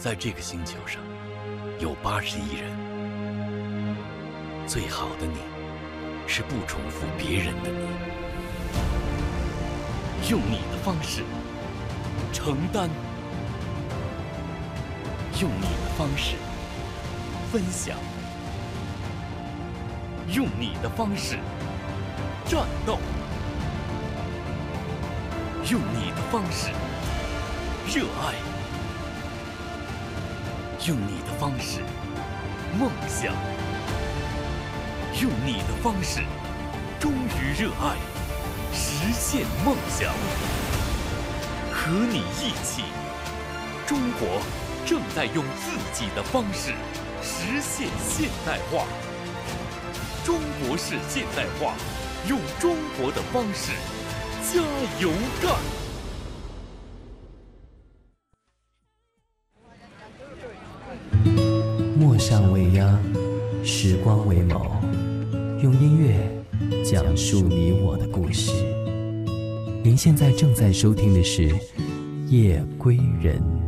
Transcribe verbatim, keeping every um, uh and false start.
在这个星球上有八十亿人，最好的你是不重复别人的你，用你的方式承担，用你的方式分享，用你的方式战斗，用你的方式热爱，用你的方式梦想，用你的方式忠于热爱，实现梦想。和你一起，中国正在用自己的方式实现现代化。中国式现代化，用中国的方式加油干！ 陌上未央，时光为眸，用音乐讲述你我的故事。您现在正在收听的是《夜归人》。